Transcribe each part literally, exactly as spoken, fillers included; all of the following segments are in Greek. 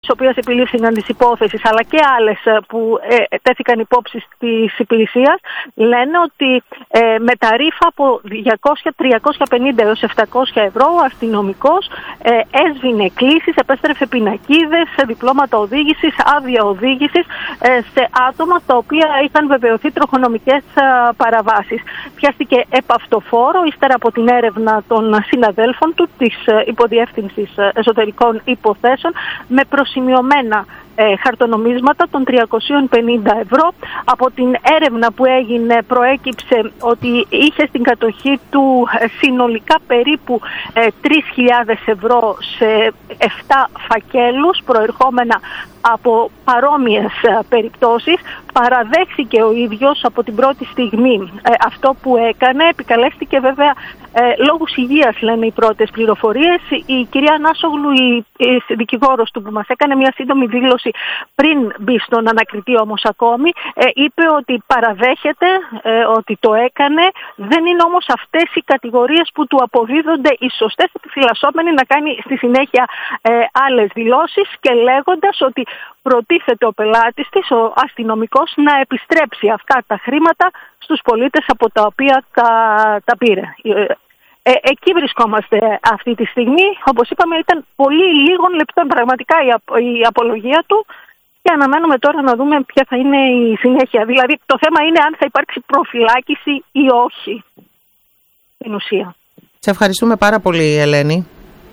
τις οποίες επιλήφθηναν τις υπόθεσεις, αλλά και άλλες που ε, τέθηκαν υπόψη της υπηρεσίας, λένε ότι ε, με ταρίφα από διακόσια, τριακόσια πενήντα έως επτακόσια ευρώ ο αστυνομικός ε, έσβηνε κλήσεις, επέστρεφε πινακίδες, διπλώματα οδήγησης, άδεια οδήγησης ε, σε άτομα τα οποία είχαν βεβαιωθεί τροχονομικές ε, παραβάσεις. Πιάστηκε επαυτοφόρο ύστερα από την έρευνα των συναδέλφων του της ε, Υποδιεύθυνσης Εσωτερικών Υποθέσεων με προσημειωμένα ε, χαρτονομίσματα των τριακόσια πενήντα ευρώ. Από την έρευνα που έγινε προέκυψε ότι είχε στην κατοχή του ε, συνολικά περίπου ε, τρεις χιλιάδες ευρώ σε επτά φακέλους προερχόμενα από παρόμοιες ε, περιπτώσεις. Παραδέχθηκε ο ίδιος από την πρώτη στιγμή ε, αυτό που έκανε. Επικαλέστηκε βέβαια ε, λόγους υγείας, λένε οι πρώτες πληροφορίες. Η κυρία Νάσογλου, η, η δικηγόρος του που μας έκανε μια σύντομη δήλωση πριν μπει στον ανακριτή όμως ακόμη, ε, είπε ότι παραδέχεται ε, ότι το έκανε. Δεν είναι όμως αυτές οι κατηγορίες που του αποδίδονται οι σωστές, επιφυλασσόμενοι να κάνει στη συνέχεια ε, άλλες δηλώσεις και λέγοντας ότι προτίθεται ο πελάτης της, ο αστυνομικός, να επιστρέψει αυτά τα χρήματα στους πολίτες από τα οποία τα, τα πήρε. Ε, εκεί βρισκόμαστε αυτή τη στιγμή. Όπως είπαμε, ήταν πολύ λίγων λεπτών πραγματικά η, η απολογία του και αναμένουμε τώρα να δούμε ποια θα είναι η συνέχεια. Δηλαδή το θέμα είναι αν θα υπάρξει προφυλάκηση ή όχι στην ουσία. Σε ευχαριστούμε πάρα πολύ, Ελένη.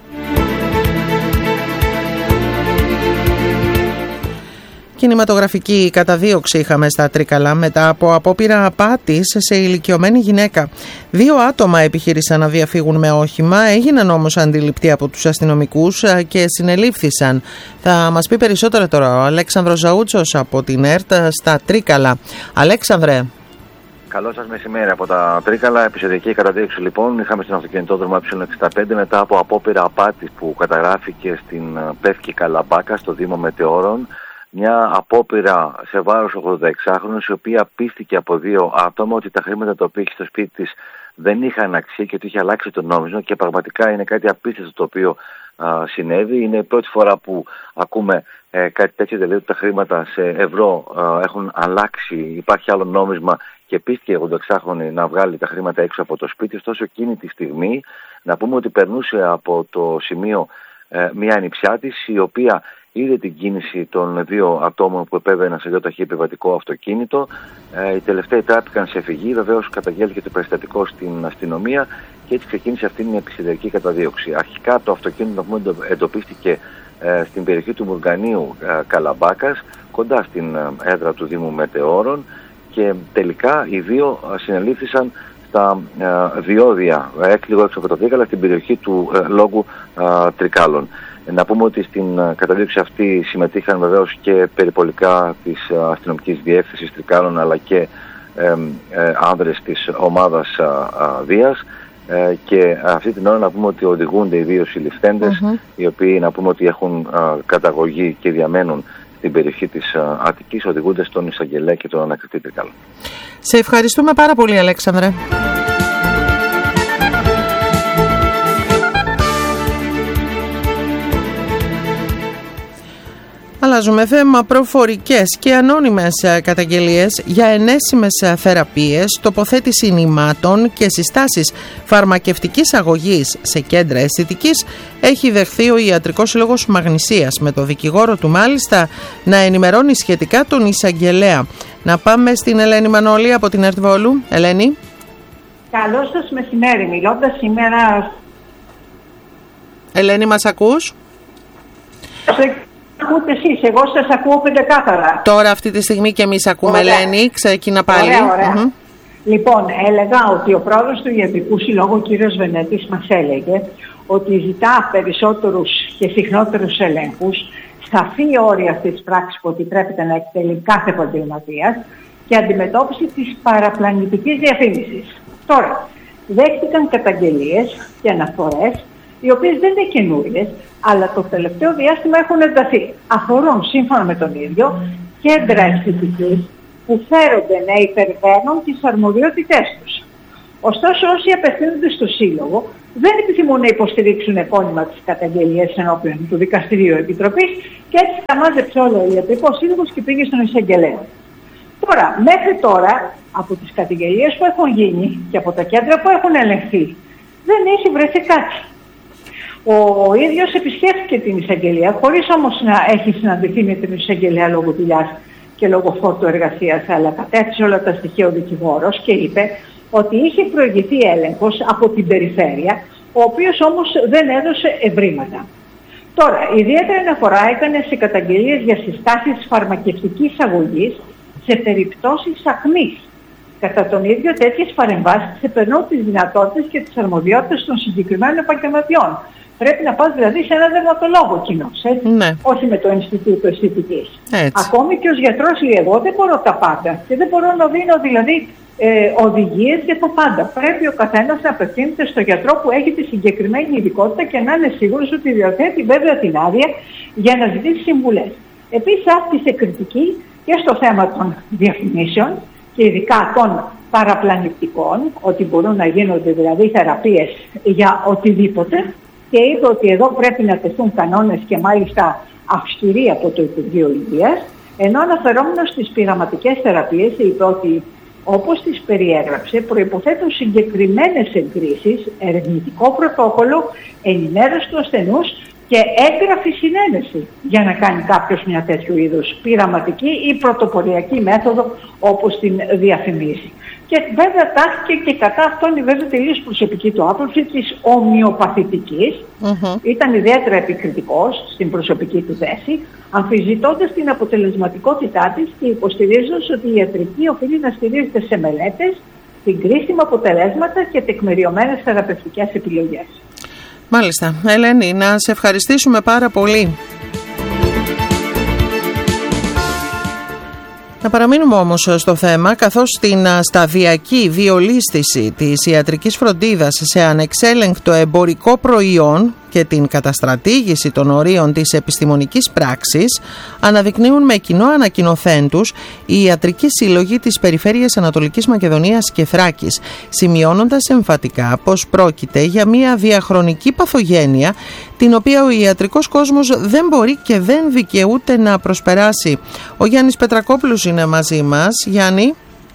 Κινηματογραφική καταδίωξη είχαμε στα Τρίκαλα μετά από απόπειρα απάτης σε ηλικιωμένη γυναίκα. Δύο άτομα επιχείρησαν να διαφύγουν με όχημα, έγιναν όμως αντιληπτοί από τους αστυνομικούς και συνελήφθησαν. Θα μας πει περισσότερα τώρα ο Αλέξανδρος Ζαούτσος από την ΕΡΤ στα Τρίκαλα. Αλέξανδρε. Καλό σας μεσημέρι από τα Τρίκαλα. Επεισοδιακή καταδίωξη λοιπόν είχαμε στην αυτοκινητόδρομο Ε εξήντα πέντε μετά από απόπειρα απάτης που καταγράφηκε στην Πεύκη Καλαμπάκα στο Δήμο Μετεώρων. Μια απόπειρα σε βάρος ογδονταεξάχρονου, η οποία πίστηκε από δύο άτομα ότι τα χρήματα τα οποία είχε στο σπίτι της δεν είχαν αξία και ότι είχε αλλάξει το νόμισμα, και πραγματικά είναι κάτι απίστευτο το οποίο α, συνέβη. Είναι η πρώτη φορά που ακούμε ε, κάτι τέτοιο, δηλαδή ότι τα χρήματα σε ευρώ α, έχουν αλλάξει, υπάρχει άλλο νόμισμα, και πίστηκε η ογδονταεξάχρονη να βγάλει τα χρήματα έξω από το σπίτι. Ωστόσο εκείνη τη στιγμή να πούμε ότι περνούσε από το σημείο ε, μια ανιψιά της, η οποία είδε την κίνηση των δύο ατόμων που επέβαιναν σε δύο ταχύ επιβατικό αυτοκίνητο. Ε, οι τελευταίοι τράπηκαν σε φυγή. Βεβαίως καταγγέλθηκε το περιστατικό στην αστυνομία και έτσι ξεκίνησε αυτή την επεισοδιακή καταδίωξη. Αρχικά το αυτοκίνητο που εντοπίστηκε ε, στην περιοχή του Μουργανίου ε, Καλαμπάκας, κοντά στην ε, έδρα του Δήμου Μετεώρων, και τελικά οι δύο ε, συνελήφθησαν στα ε, διόδια ε, λίγο έξω από το Τρίκαλα, στην περιοχή του ε, λόγου ε, Τρικάλων. Να πούμε ότι στην καταδίωξη αυτή συμμετείχαν βεβαίως και περιπολικά της αστυνομικής διεύθυνσης Τρικάλων, αλλά και ε, ε, άνδρες της ομάδας α, Δίας, ε, και αυτή την ώρα να πούμε ότι οδηγούνται οι δύο συλληφθέντες, mm-hmm. οι οποίοι να πούμε ότι έχουν α, καταγωγή και διαμένουν στην περιοχή της α, Αττικής, οδηγούνται στον εισαγγελέα και τον ανακριτή Τρικάλων. Σε ευχαριστούμε πάρα πολύ, Αλέξανδρε. Αλλάζουμε θέμα. Προφορικές και ανώνυμες καταγγελίες για ενέσιμες θεραπείες, τοποθέτηση νημάτων και συστάσεις φαρμακευτικής αγωγής σε κέντρα αισθητικής έχει δεχθεί ο Ιατρικός Σύλλογος Μαγνησίας, με το δικηγόρο του μάλιστα να ενημερώνει σχετικά τον εισαγγελέα. Να πάμε στην Ελένη Μανώλη από την ΕΡΤ Βόλου. Ελένη. Καλό σας μεσημέρι. Μιλώντας σήμερα... Ελένη, μας ακούς? Ακούτε εσείς, εγώ σας ακούω πεντεκάθαρα. Τώρα αυτή τη στιγμή και εμείς ακούμε, ωραία. Ελένη, ξεκινά πάλι. Ωραία, ωραία. Mm-hmm. Λοιπόν, έλεγα ότι ο πρόεδρος του Ιατρικού Συλλόγου, ο κύριος Βενέτης, μας έλεγε ότι ζητά περισσότερους και συχνότερους ελέγχους, σαφή όρια αυτής της πράξης που επιτρέπεται να εκτελεί κάθε επαγγελματίας και αντιμετώπιση της παραπλανητικής διαφήμισης. Τώρα, δέχτηκαν καταγγελίες και αναφορές, οι οποίες δεν είναι καινούριες, αλλά το τελευταίο διάστημα έχουν ενταθεί. Αφορούν, σύμφωνα με τον ίδιο, κέντρα αισθητικής που φέρονται να υπερβαίνουν τις αρμοδιότητές τους. Ωστόσο, όσοι απευθύνονται στο Σύλλογο δεν επιθυμούν να υποστηρίξουν επώνυμα τις καταγγελίες ενώπιον του Δικαστηρίου Επιτροπής και έτσι τα μάζεψε όλο ο Ιατρικός Σύλλογος και πήγε στον εισαγγελέα. Τώρα, μέχρι τώρα, από τις καταγγελίες που έχουν γίνει και από τα κέντρα που έχουν ελεγχθεί, δεν έχει βρεθεί κάτι. Ο ίδιος επισκέφθηκε την εισαγγελία, χωρίς όμως να έχει συναντηθεί με την εισαγγελέα λόγω δουλειάς και λόγω φόρτου εργασίας, αλλά κατέθεσε όλα τα στοιχεία ο δικηγόρος και είπε ότι είχε προηγηθεί έλεγχος από την περιφέρεια, ο οποίος όμως δεν έδωσε ευρήματα. Τώρα, ιδιαίτερη αναφορά έκανε σε καταγγελίες για συστάσεις φαρμακευτικής αγωγής σε περιπτώσεις αχμής. Κατά τον ίδιο, τέτοιες παρεμβάσεις ξεπερνούν τις δυνατότητες και τις αρμοδιότητες των συγκεκριμένων επαγγελματιών. Πρέπει να πας δηλαδή σε έναν δερματολόγο κοινός, έτσι, ναι. όχι με το Ινστιτούτο Αισθητικής. Ακόμη και ως γιατρός λέει, εγώ δεν μπορώ τα πάντα και δεν μπορώ να δίνω δηλαδή ε, οδηγίες για τα πάντα. Πρέπει ο καθένας να απευθύνεται στο γιατρό που έχει τη συγκεκριμένη ειδικότητα και να είναι σίγουρος ότι διαθέτει βέβαια την άδεια για να ζητήσει συμβουλές. Επίσης άσκησε κριτική και στο θέμα των διαφημίσεων και ειδικά των παραπλανητικών, ότι μπορούν να γίνονται δηλαδή θεραπείες για οτιδήποτε, και είπε ότι εδώ πρέπει να τεθούν κανόνες και μάλιστα αυστηροί από το Υπουργείο Υγείας, ενώ αναφερόμενος στις πειραματικές θεραπείες είπε ότι όπως τις περιέγραψε προϋποθέτουν συγκεκριμένες εγκρίσεις, ερευνητικό πρωτόκολλο, ενημέρωση του ασθενούς και έγγραφη συνένεση για να κάνει κάποιος μια τέτοιου είδους πειραματική ή πρωτοποριακή μέθοδο όπως την διαφημίζει. Και βέβαια τάχθηκε και κατά αυτόν η βέβαια τελείως προσωπική του άποψη της ομοιοπαθητικής. Mm-hmm. Ήταν ιδιαίτερα επικριτικός στην προσωπική του θέση, αμφισβητώντας την αποτελεσματικότητά της και υποστηρίζοντας ότι η ιατρική οφείλει να στηρίζεται σε μελέτες, συγκρίσιμα αποτελέσματα και τεκμηριωμένες θεραπευτικές επιλογές. Μάλιστα. Ελένη, να σε ευχαριστήσουμε πάρα πολύ. Να παραμείνουμε όμως στο θέμα, καθώς στην σταδιακή διολίσθηση της ιατρικής φροντίδας σε ανεξέλεγκτο εμπορικό προϊόν και την καταστρατήγηση των ορίων της επιστημονικής πράξης αναδεικνύουν με κοινό ανακοινωθέν τους οι ιατρικοί σύλλογοι της περιφέρειας Ανατολικής Μακεδονίας και Θράκης, σημειώνοντας εμφατικά πως πρόκειται για μια διαχρονική παθογένεια την οποία ο ιατρικός κόσμος δεν μπορεί και δεν δικαιούται να προσπεράσει. Ο Γιάννης Πετρακόπουλος είναι μαζί μας. Γιάννη.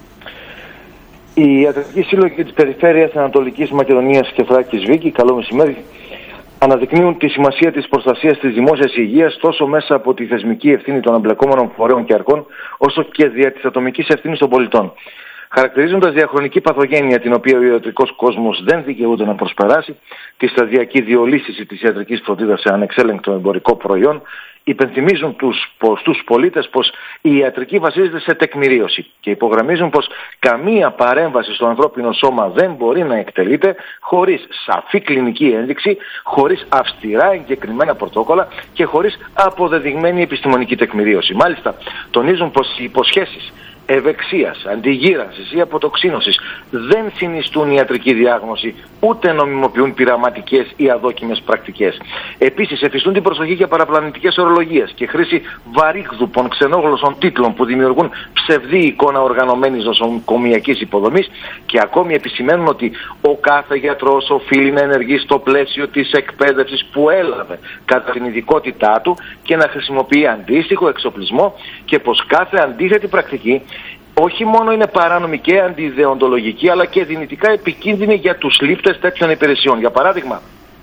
Οι ιατρικοί σύλλογοι της περιφέρειας Ανατολικής Μακεδονίας και Θράκης, Βίκη, καλό μεσημέρι, αναδεικνύουν τη σημασία της προστασίας της δημόσιας υγείας τόσο μέσα από τη θεσμική ευθύνη των εμπλεκόμενων φορέων και αρχών, όσο και δια της ατομικής ευθύνης των πολιτών. Χαρακτηρίζοντας διαχρονική παθογένεια την οποία ο ιατρικός κόσμος δεν δικαιούται να προσπεράσει, τη σταδιακή διολίσθηση της ιατρικής φροντίδας σε ανεξέλεγκτο εμπορικό προϊόν, υπενθυμίζουν τους, στους πολίτες πως η ιατρική βασίζεται σε τεκμηρίωση και υπογραμμίζουν πως καμία παρέμβαση στο ανθρώπινο σώμα δεν μπορεί να εκτελείται χωρίς σαφή κλινική ένδειξη, χωρίς αυστηρά εγκεκριμένα πρωτόκολλα και χωρίς αποδεδειγμένη επιστημονική τεκμηρίωση. Μάλιστα, τονίζουν πως οι υποσχέσεις ευεξίας, αντιγύρανσης ή αποτοξίνωσης δεν συνιστούν ιατρική διάγνωση, ούτε νομιμοποιούν πειραματικές ή αδόκιμες πρακτικές. Επίσης, εφιστούν την προσοχή για παραπλανητικές ορολογίες και χρήση βαρύγδουπων ξενόγλωσσων τίτλων που δημιουργούν ψευδή εικόνα οργανωμένης νοσοκομιακής υποδομής και ακόμη επισημαίνουν ότι ο κάθε γιατρός οφείλει να ενεργεί στο πλαίσιο της εκπαίδευσης που έλαβε κατά την ειδικότητά του και να χρησιμοποιεί αντίστοιχο εξοπλισμό και πως κάθε αντίθετη πρακτική όχι μόνο είναι παράνομη και αντιδεοντολογική, αλλά και δυνητικά επικίνδυνη για τους λήπτες τέτοιων υπηρεσιών. Για παράδειγμα,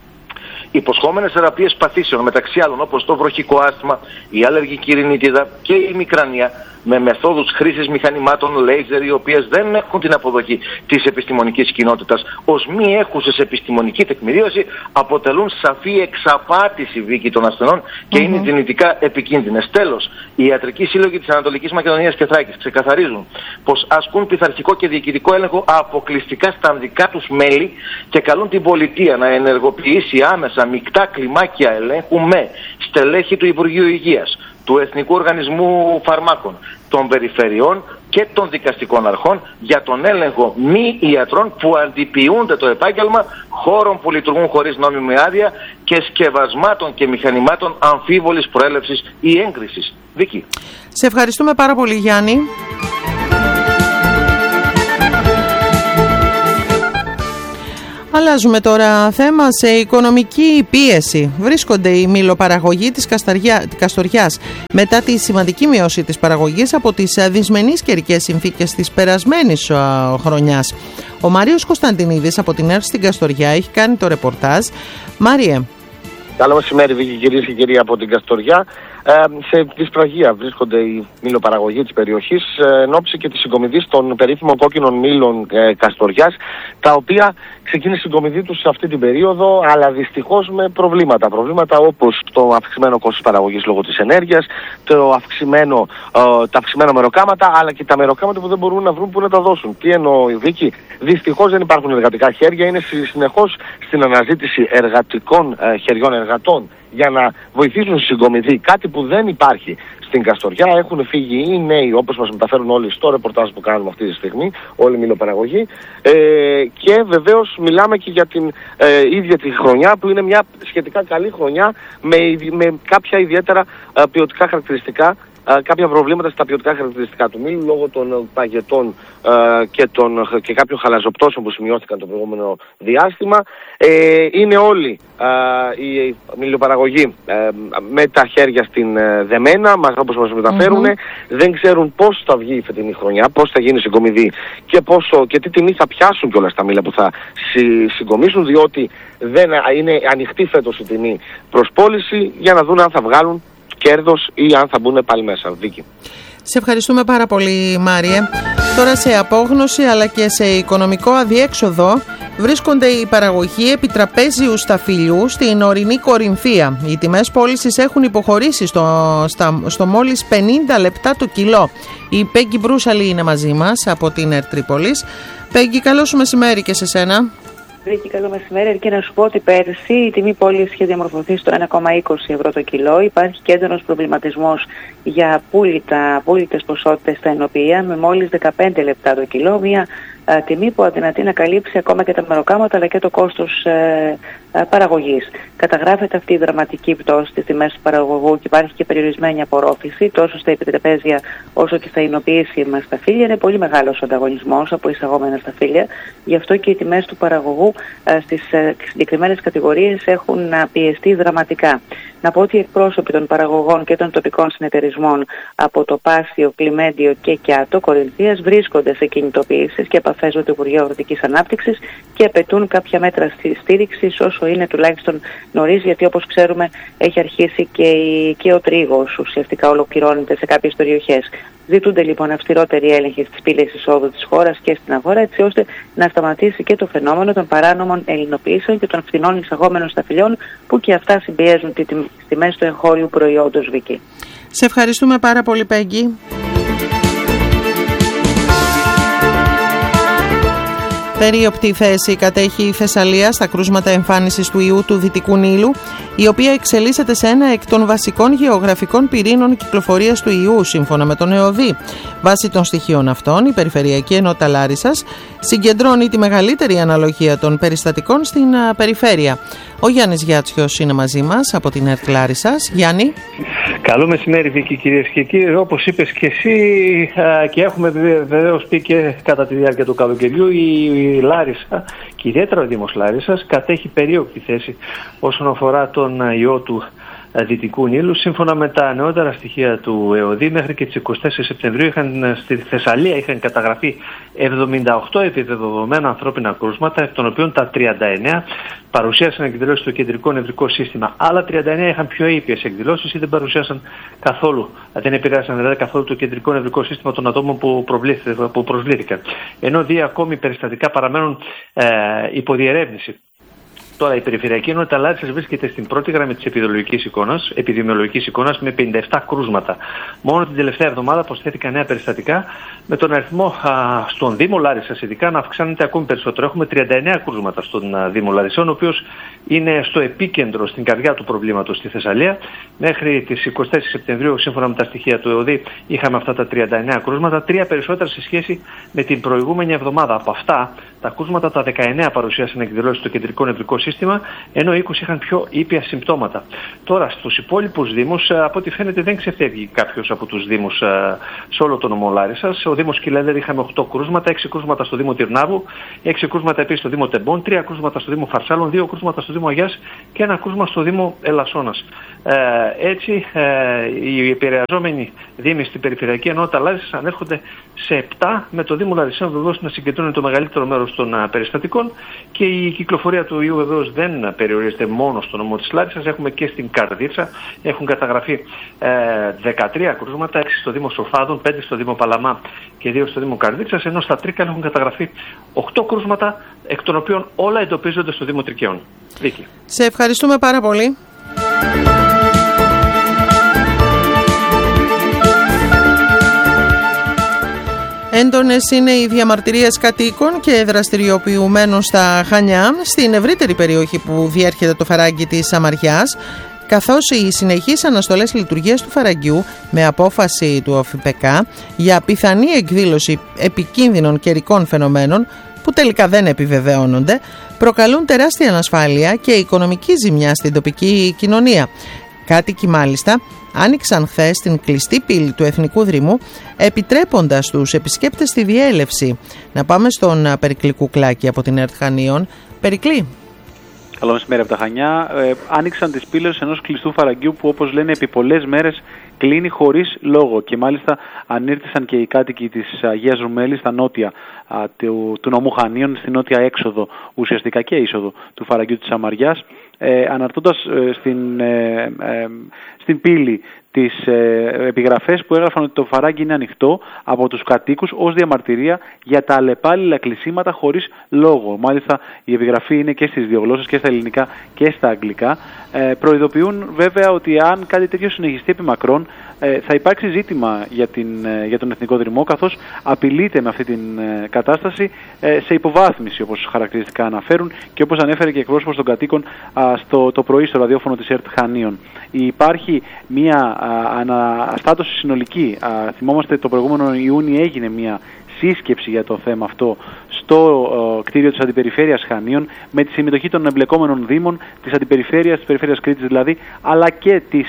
υποσχόμενες θεραπείες παθήσεων, μεταξύ άλλων όπως το βροχικό άσθμα, η αλλεργική ρινίτιδα και η μικρανία, με μεθόδους χρήσης μηχανημάτων λέιζερ, οι οποίες δεν έχουν την αποδοχή της επιστημονικής κοινότητας ως μη έχουσες επιστημονική τεκμηρίωση, αποτελούν σαφή εξαπάτηση, Βίκη, των ασθενών και mm-hmm. είναι δυνητικά επικίνδυνες. Τέλος, οι ιατρικοί σύλλογοι της Ανατολικής Μακεδονίας και Θράκης ξεκαθαρίζουν πως ασκούν πειθαρχικό και διοικητικό έλεγχο αποκλειστικά στα δικά τους μέλη και καλούν την πολιτεία να ενεργοποιήσει άμεσα μεικτά κλιμάκια ελέγχου με στελέχη του Υπουργείου Υγείας, του Εθνικού Οργανισμού Φαρμάκων, των περιφερειών και των δικαστικών αρχών για τον έλεγχο μη ιατρών που αντιποιούνται το επάγγελμα, χώρων που λειτουργούν χωρίς νόμιμη άδεια και σκευασμάτων και μηχανημάτων αμφίβολης προέλευσης ή έγκρισης. Βίκη. Σε ευχαριστούμε πάρα πολύ, Γιάννη. Αλλάζουμε τώρα θέμα. Σε οικονομική πίεση βρίσκονται οι μήλοπαραγωγοί της Καστοριάς μετά τη σημαντική μείωση της παραγωγής από τις δυσμενείς καιρικές συνθήκες της περασμένης χρονιάς. Ο Μάριος Κωνσταντινίδης από την ΕΡΤ στην Καστοριά έχει κάνει το ρεπορτάζ. Μάριε. Καλό μεσημέρι, Βίκη, κυρίες και κύριοι από την Καστοριά. Ε, σε δυσπραγία βρίσκονται οι μήλοπαραγωγοί της περιοχής ε, εν ώψη και της συγκομιδής των περίφημων κόκκινων μήλων ε, Καστοριάς, τα οποία ξεκίνησε η συγκομιδή τους σε αυτή την περίοδο, αλλά δυστυχώς με προβλήματα. Προβλήματα όπως το αυξημένο κόστος παραγωγής λόγω της ενέργειας, το αυξημένο, ε, τα αυξημένα μεροκάματα, αλλά και τα μεροκάματα που δεν μπορούν να βρουν που να τα δώσουν. Τι εννοώ, Βίκη? Δυστυχώς δεν υπάρχουν εργατικά χέρια, είναι συνεχώς στην αναζήτηση εργατικών ε, χεριών εργατών για να βοηθήσουν στη συγκομιδή, κάτι που δεν υπάρχει στην Καστοριά. Έχουν φύγει οι νέοι, όπως μας μεταφέρουν όλοι στο ρεπορτάζ που κάνουμε αυτή τη στιγμή, όλοι οι μήλοπαραγωγοί. Ε, και βεβαίως μιλάμε και για την ε, ίδια τη χρονιά, που είναι μια σχετικά καλή χρονιά με, με κάποια ιδιαίτερα ε, ποιοτικά χαρακτηριστικά, ε, κάποια προβλήματα στα ποιοτικά χαρακτηριστικά του μήλου λόγω των παγετών ε, και, των, και κάποιων χαλαζοπτώσεων που σημειώθηκαν το προηγούμενο διάστημα. Ε, είναι όλοι ε, οι μήλοπαραγωγοί ε, με τα χέρια στην ε, δεμένα, μας, όπως μας μεταφέρουν. Mm-hmm. Δεν ξέρουν πώς θα βγει η φετινή χρονιά, πώς θα γίνει η συγκομιδή και, πόσο, και τι τιμή θα πιάσουν κιόλας τα μήλα που θα συ, συγκομίσουν, διότι δεν είναι ανοιχτή φέτος η τιμή προς πώληση, για να δουν αν θα βγάλουν κέρδος ή αν θα μπουν πάλι μέσα. Δίκη. Σε ευχαριστούμε πάρα πολύ, Μάριε. Τώρα σε απόγνωση αλλά και σε οικονομικό αδιέξοδο βρίσκονται οι παραγωγοί επιτραπέζιου σταφυλιού στην ορεινή Κορινθία. Οι τιμές πώλησης έχουν υποχωρήσει στο, στα, στο μόλις πενήντα λεπτά το κιλό. Η Πέγγι Μπρούσαλη είναι μαζί μας από την ΕΡΤ Τρίπολης. Πέγγι, καλό σου μεσημέρι και σε σένα. Βρήκε καλό μεσημέρι, και να σου πω ότι πέρσι η τιμή πώληση είχε διαμορφωθεί στο ένα κόμμα είκοσι ευρώ το κιλό. Υπάρχει και έντονος προβληματισμός για πούλητα, πούλητες ποσότητες στα ενοποιεία με μόλις δεκαπέντε λεπτά το κιλό. Μια α, τιμή που αδυνατεί να καλύψει ακόμα και τα μεροκάματα αλλά και το κόστος ε, ε, παραγωγής. Καταγράφεται αυτή η δραματική πτώση στις τιμές του παραγωγού και υπάρχει και περιορισμένη απορρόφηση τόσο στα επιτραπέζια όσο και στα εινοποιήσιμα σταφύλια. Είναι πολύ μεγάλος ο ανταγωνισμός από εισαγόμενα σταφύλια. Γι' αυτό και οι τιμές του παραγωγού στις συγκεκριμένες κατηγορίες έχουν πιεστεί δραματικά. Να πω ότι οι εκπρόσωποι των παραγωγών και των τοπικών συνεταιρισμών από το Πάσιο, Κλιμέντιο και Κιάτο Κορινθίας βρίσκονται σε κινητοποιήσεις και επαφές με το Υπουργείο Αγροτικής Ανάπτυξης και απαιτούν κάποια μέτρα στήριξης όσο είναι τουλάχιστον νωρίς, γιατί όπως ξέρουμε έχει αρχίσει και, η, και ο τρίγος ουσιαστικά ολοκληρώνεται σε κάποιες περιοχές. Ζητούνται λοιπόν αυστηρότεροι έλεγχοι στις πύλες εισόδου της χώρας και στην αγορά, έτσι ώστε να σταματήσει και το φαινόμενο των παράνομων ελληνοποιήσεων και των φθηνών εισαγόμενων σταφυλιών, που και αυτά συμπιέζουν τις τιμές του εγχώριου προϊόντος, Βίκη. Σε ευχαριστούμε πάρα πολύ, Πέγγι. Περίοπτη θέση κατέχει η Θεσσαλία στα κρούσματα εμφάνισης του ιού του Δυτικού Νείλου, η οποία εξελίσσεται σε ένα εκ των βασικών γεωγραφικών πυρήνων κυκλοφορίας του ιού, σύμφωνα με τον ΕΟΔΗ. Βάσει των στοιχείων αυτών, η Περιφερειακή Ενότητα Λάρισσας συγκεντρώνει τη μεγαλύτερη αναλογία των περιστατικών στην περιφέρεια. Ο Γιάννης Γιάτσιος είναι μαζί μας από την ΕΡΤ Λάρισσας. Γιάννη. Καλό μεσημέρι, Βίκη, κυρίες και κύριοι. Όπως είπες και εσύ, και έχουμε βεβαίως πει και κατά τη διάρκεια του καλοκαιριού, η Λάρισα και ιδιαίτερα ο Δήμος Λάρισσας κατέχει περίοπτη θέση όσον αφορά τον ιό του Δυτικού Νείλου. Σύμφωνα με τα νεότερα στοιχεία του ΕΟΔΗ, μέχρι και τις εικοστή τέσσερις Σεπτεμβρίου είχαν, στη Θεσσαλία είχαν καταγραφεί εβδομήντα οκτώ επιδεδομένα ανθρώπινα κρούσματα, εκ των οποίων τα τριάντα εννέα παρουσίασαν εκδηλώσεις στο κεντρικό νευρικό σύστημα. Άλλα τριάντα εννέα είχαν πιο ήπιες εκδηλώσεις ή δεν παρουσίασαν καθόλου, δεν επηρέασαν δηλαδή καθόλου το κεντρικό νευρικό σύστημα των ατόμων που, που προσβλήθηκαν. Ενώ δύο ακόμη περιστατικά παραμένουν ε, υποδιερεύνηση. Τώρα, η Περιφερειακή Ενότητα Λάρισσας βρίσκεται στην πρώτη γραμμή της επιδημιολογικής εικόνας, επιδημιολογικής εικόνας με πενήντα επτά κρούσματα. Μόνο την τελευταία εβδομάδα προσθέθηκαν νέα περιστατικά, με τον αριθμό α, στον Δήμο Λάρισσας ειδικά να αυξάνεται ακόμη περισσότερο. Έχουμε τριάντα εννέα κρούσματα στον α, Δήμο Λαρισσών, ο οποίος είναι στο επίκεντρο, στην καρδιά του προβλήματος στη Θεσσαλία. Μέχρι τις εικοστή τέταρτη Σεπτεμβρίου, σύμφωνα με τα στοιχεία του ΕΟΔΗ, είχαμε αυτά τα τριάντα εννέα κρούσματα, τρία περισσότερα σε σχέση με την προηγούμενη εβδομάδα. Από αυτά, Τα ακούσματα τα δεκαεννέα παρουσίασαν εκδηλώσεις στο κεντρικό νευρικό σύστημα, ενώ είκοσι είχαν πιο ήπια συμπτώματα. Τώρα στους υπόλοιπους δήμους, από ό,τι φαίνεται, δεν ξεφεύγει κάποιος από τους δήμους σε όλο το νομό Λάρισσας. Ο Δήμος Κυλένδερ είχαμε οκτώ κρούσματα, έξι κρούσματα στο Δήμο Τυρνάβου, έξι κρούσματα επίσης στο Δήμο Τεμπών, τρία κρούσματα στο Δήμο Φαρσάλων, δύο κρούσματα στο Δήμο Αγιάς και ένα κρούσμα στο Δήμο Ελασσόνας. Ε, έτσι, ε, οι επηρεαζόμενοι δήμοι στην Περιφερειακή Ενότητα Λάρισσας ανέρχονται σε επτά, με το Δήμο Λαρισαίων βεβαίως να συγκεντρώνει το μεγαλύτερο μέρος των uh, περιστατικών, και η κυκλοφορία του ιού βεβαίως δεν περιορίζεται μόνο στο νομό της Λάρισσας. Έχουμε και στην Καρδίτσα, έχουν καταγραφεί ε, δεκατρία κρούσματα, έξι στο Δήμο Σοφάδων, πέντε στο Δήμο Παλαμά και δύο στο Δήμο Καρδίτσας, ενώ στα Τρίκαλα έχουν καταγραφεί οκτώ κρούσματα, εκ των οποίων όλα εντοπίζονται στο Δήμο Τρικαίων. Βίκη. Σε ευχαριστούμε πάρα πολύ. Έντονες είναι οι διαμαρτυρίες κατοίκων και δραστηριοποιουμένων στα Χανιά, στην ευρύτερη περιοχή που διέρχεται το φαράγγι της Σαμαριάς, καθώς οι συνεχείς αναστολές λειτουργίας του φαραγγιού με απόφαση του ΟΦΠΚ για πιθανή εκδήλωση επικίνδυνων καιρικών φαινομένων που τελικά δεν επιβεβαιώνονται, προκαλούν τεράστια ανασφάλεια και οικονομική ζημιά στην τοπική κοινωνία. Κάτοικοι μάλιστα άνοιξαν χθες την κλειστή πύλη του Εθνικού Δρυμού, επιτρέποντας τους επισκέπτες τη διέλευση. Να πάμε στον Περικλή Κουκλάκη από την ΕΡΤ Χανίων. Περικλή. Καλό μεσημέρι από τα Χανιά. Ε, άνοιξαν τις πύλες ενός κλειστού φαραγγιού που, όπως λένε, επί πολλές μέρες κλείνει χωρίς λόγο, και μάλιστα ανήρτησαν και οι κάτοικοι της Αγίας Ρουμέλης στα νότια α, του, του νομού Χανίων, στην νότια έξοδο ουσιαστικά και είσοδο του φαραγγιού της Σαμαριάς, ε, αναρτώντας ε, στην, ε, ε, στην πύλη τις ε, επιγραφές που έγραφαν ότι το φαράγγι είναι ανοιχτό από τους κατοίκους ως διαμαρτυρία για τα αλλεπάλληλα κλεισίματα χωρίς λόγο. Μάλιστα η επιγραφή είναι και στις δύο γλώσσες, και στα ελληνικά και στα αγγλικά. Ε, προειδοποιούν βέβαια ότι αν κάτι τέτοιο συνεχιστεί επί μακρόν, ε, θα υπάρξει ζήτημα για, την, ε, για τον Εθνικό Δρυμό, καθώς απειλείται με αυτή την ε, κατάσταση ε, σε υποβάθμιση, όπως χαρακτηριστικά αναφέρουν και όπως ανέφερε και εκπρόσωπος των κατοίκων α, στο, το πρωί στο ραδιόφωνο της ΕΡΤ Χανίων. Υπάρχει μια αναστάτωση συνολική. Α, θυμόμαστε το προηγούμενο Ιούνιο έγινε μια σύσκεψη για το θέμα αυτό στο uh, κτίριο της Αντιπεριφέρειας Χανίων, με τη συμμετοχή των εμπλεκόμενων δήμων της Αντιπεριφέρειας, της Περιφέρειας Κρήτης δηλαδή, αλλά και της,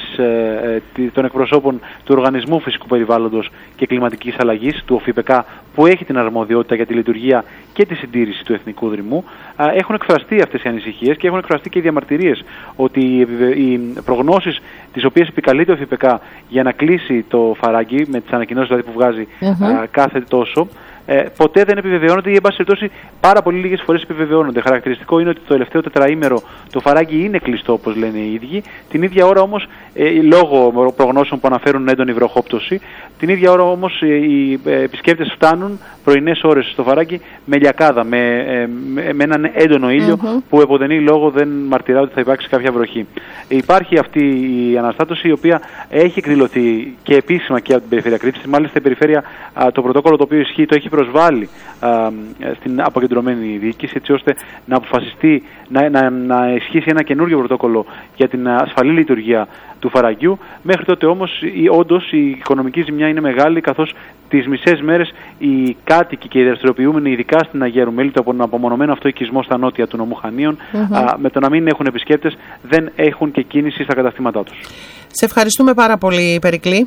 uh, των εκπροσώπων του Οργανισμού Φυσικού Περιβάλλοντος και Κλιματικής Αλλαγής, του ΟΦΠΚ, που έχει την αρμοδιότητα για τη λειτουργία και τη συντήρηση του Εθνικού Δρυμού. Uh, έχουν εκφραστεί αυτές οι ανησυχίες και έχουν εκφραστεί και οι διαμαρτυρίες ότι οι προγνώσεις τις οποίες επικαλείται ο ΟΦΠΚ για να κλείσει το φαράγγι, με τις ανακοινώσεις δηλαδή που βγάζει uh-huh. uh, κάθε τόσο, Ε, ποτέ δεν επιβεβαιώνονται, ή εν πάση περιπτώσει πάρα πολύ λίγες φορές επιβεβαιώνονται. Χαρακτηριστικό είναι ότι το τελευταίο τετραήμερο το φαράγγι είναι κλειστό, όπως λένε οι ίδιοι. Την ίδια ώρα όμως, ε, λόγω προγνώσεων που αναφέρουν έντονη βροχόπτωση, την ίδια ώρα όμως ε, οι επισκέπτες φτάνουν πρωινές ώρες στο φαράγγι με λιακάδα, με, ε, με, με έναν έντονο ήλιο mm-hmm. που εποδενή λόγο δεν μαρτυρά ότι θα υπάρξει κάποια βροχή. Ε, υπάρχει αυτή η αναστάτωση, η οποία έχει εκδηλωθεί και επίσημα και από την Περιφέρεια Κρήτης. Μάλιστα η Περιφέρεια, α, το πρωτόκολλο το οποίο ισχύει, το έχει προσβάλει α, στην αποκεντρωμένη διοίκηση, έτσι ώστε να αποφασιστεί να, να, να ισχύσει ένα καινούργιο πρωτόκολλο για την ασφαλή λειτουργία του φαραγγιού. Μέχρι τότε όμως όντως η οικονομική ζημιά είναι μεγάλη, καθώς τις μισές μέρες οι κάτοικοι και οι δραστηριοποιούμενοι, ειδικά στην Αγία Ρουμέλη, το απομονωμένο αυτό οικισμό στα νότια του νομού Χανίων, mm-hmm. α, με το να μην έχουν επισκέπτες, δεν έχουν και κίνηση στα καταστήματά τους. Σε ευχαριστούμε πάρα πολύ, Περικλή.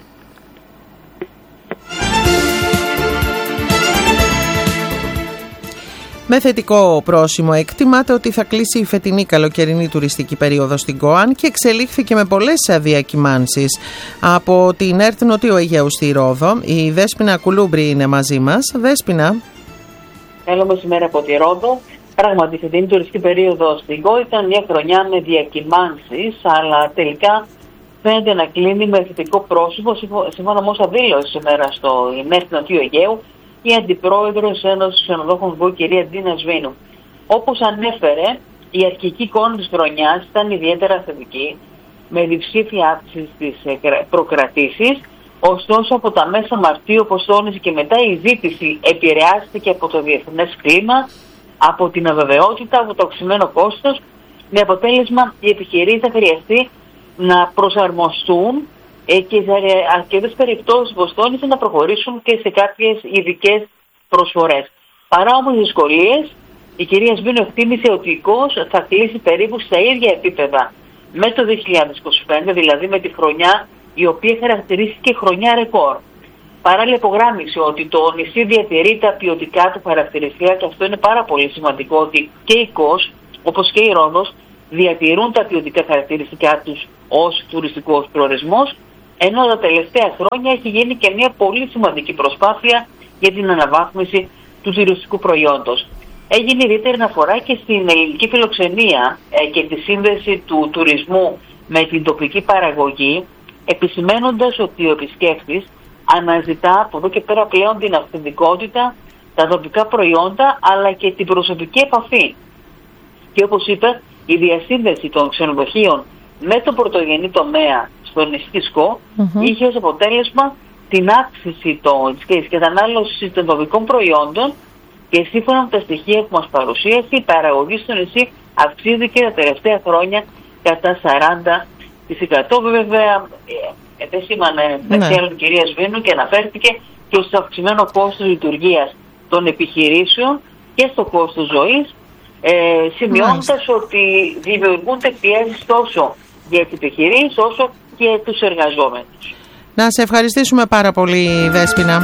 Με θετικό πρόσημο εκτιμάται ότι θα κλείσει η φετινή καλοκαιρινή τουριστική περίοδο στην ΚΟΑΝ και εξελίχθηκε με πολλές διακυμάνσεις. Από την ΕΡΤ Νοτιού Αιγαίου στη Ρόδο, η Δέσποινα Κουλούμπρη είναι μαζί μας. Δέσποινα. Καλό μεσημέρι από τη Ρόδο. Πράγματι, η φετινή τουριστική περίοδο στην ΚΟΑΝ ήταν μια χρονιά με διακυμάνσεις, αλλά τελικά φαίνεται να κλείνει με θετικό πρόσημο, σύμφωνα με όσα δήλωσε σήμερα στο ΕΡΤ Νοτιού Αιγαίου η Αντιπρόεδρος Ένωσης Ξενοδόχων Βου, κυρία Ντίνα Σβήνου. Όπως ανέφερε, η αρχική εικόνα της χρονιάς ήταν ιδιαίτερα θετική, με διψήφια αύξηση στις προκρατήσεις. Ωστόσο, από τα μέσα Μαρτίου, όπως τόνισε και μετά, η ζήτηση επηρεάστηκε από το διεθνές κλίμα, από την αβεβαιότητα, από το αυξημένο κόστος, με αποτέλεσμα οι επιχειρήσεις θα χρειαστεί να προσαρμοστούν και σε αρκετές περιπτώσεις, όπως τόνισε, να προχωρήσουν και σε κάποιες ειδικές προσφορές. Παρά όμως τις δυσκολίες, η κυρία Σβήνου εκτίμησε ότι η ΚΟΣ θα κλείσει περίπου στα ίδια επίπεδα με το δύο χιλιάδες είκοσι πέντε, δηλαδή με τη χρονιά η οποία χαρακτηρίστηκε χρονιά ρεκόρ. Παράλληλα υπογράμμισε ότι το νησί διατηρεί τα ποιοτικά του χαρακτηριστικά και αυτό είναι πάρα πολύ σημαντικό, ότι και η ΚΟΣ όπως και η Ρόδος διατηρούν τα ποιοτικά χαρακτηριστικά τους ως τουριστικός προορισμός, ενώ τα τελευταία χρόνια έχει γίνει και μια πολύ σημαντική προσπάθεια για την αναβάθμιση του τουριστικού προϊόντος. Έγινε ιδιαίτερη αναφορά και στην ελληνική φιλοξενία ε, και τη σύνδεση του τουρισμού με την τοπική παραγωγή, επισημαίνοντας ότι ο επισκέπτης αναζητά από εδώ και πέρα πλέον την αυθεντικότητα, τα τοπικά προϊόντα αλλά και την προσωπική επαφή. Και όπως είπε, η διασύνδεση των ξενοδοχείων με τον πρωτογενή τομέα στο νησί της ΚΟ mm-hmm. είχε ως αποτέλεσμα την αύξηση της κατανάλωσης των τοπικών προϊόντων και σύμφωνα με τα στοιχεία που μας παρουσίασε, η παραγωγή στο νησί αυξήθηκε τα τελευταία χρόνια κατά σαράντα τοις εκατό. Βέβαια, επεσήμανε μεταξύ άλλων η κυρία Σβήνου και αναφέρθηκε και στο αυξημένο κόστος λειτουργίας των επιχειρήσεων και στο κόστος ζωής, ε, σημειώνοντας ότι δημιουργούνται πιέσεις τόσο για τις επιχειρήσεις όσο και τους εργαζόμενους. Να σε ευχαριστήσουμε πάρα πολύ, Δέσποινα.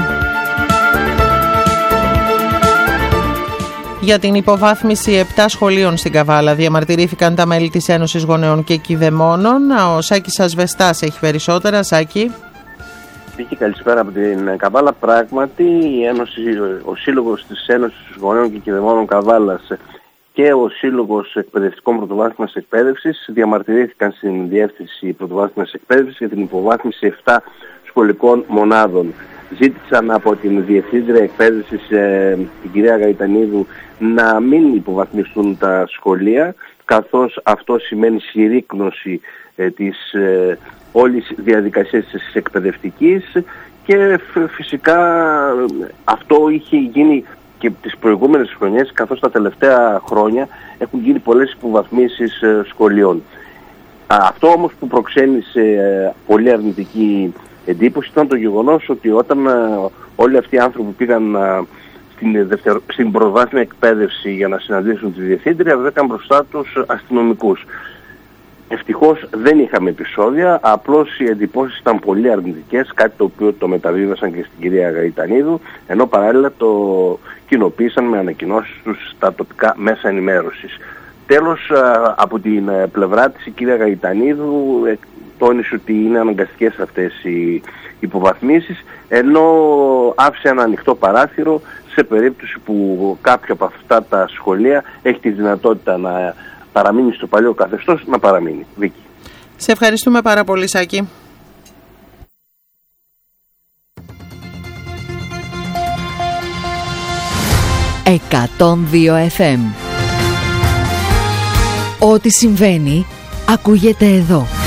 Για την υποβάθμιση επτά σχολείων στην Καβάλα διαμαρτυρήθηκαν τα μέλη της Ένωσης Γονέων και Κηδεμόνων. Ο Σάκης Ασβεστάς έχει περισσότερα. Σάκη. Είχε καλησπέρα από την Καβάλα. Πράγματι, η Ένωση, ο Σύλλογος της Ένωσης Γονέων και Κηδεμόνων Καβάλας και ο Σύλλογος Εκπαιδευτικών Πρωτοβάθμιας Εκπαίδευσης διαμαρτυρήθηκαν στην Διεύθυνση Πρωτοβάθμιας Εκπαίδευσης για την υποβάθμιση επτά σχολικών μονάδων. Ζήτησαν από την Διευθύντρια Εκπαίδευσης, ε, την κυρία Γαϊτανίδου, να μην υποβαθμιστούν τα σχολεία, καθώς αυτό σημαίνει συρρίκνωση ε, της ε, όλης διαδικασίας της εκπαιδευτικής και φυσικά αυτό είχε γίνει και τις προηγούμενες χρονιές, καθώς τα τελευταία χρόνια έχουν γίνει πολλές υποβαθμίσεις ε, σχολείων. Αυτό όμως που προξένησε ε, πολύ αρνητική εντύπωση ήταν το γεγονός ότι όταν uh, όλοι αυτοί οι άνθρωποι πήγαν uh, στην, δευτερο... στην προβάθμια εκπαίδευση για να συναντήσουν τη Διευθύντρια, βρήκαν μπροστά τους αστυνομικούς. Ευτυχώς δεν είχαμε επεισόδια, απλώς οι εντυπώσεις ήταν πολύ αρνητικές, κάτι το οποίο το μεταβίβασαν και στην κυρία Γαϊτανίδου, ενώ παράλληλα το κοινοποίησαν με ανακοινώσεις τους στα τοπικά μέσα ενημέρωσης. Τέλος, uh, από την uh, πλευρά της η κυρία Γαϊτανίδου uh, τόνισε ότι είναι αναγκαστικές αυτές οι υποβαθμίσεις, ενώ άφησε ένα ανοιχτό παράθυρο σε περίπτωση που κάποιο από αυτά τα σχολεία έχει τη δυνατότητα να παραμείνει στο παλιό καθεστώς, να παραμείνει. Βίκη. Σε ευχαριστούμε πάρα πολύ, Σάκη. εκατόν δύο εφ εμ. Ό,τι συμβαίνει ακούγεται εδώ.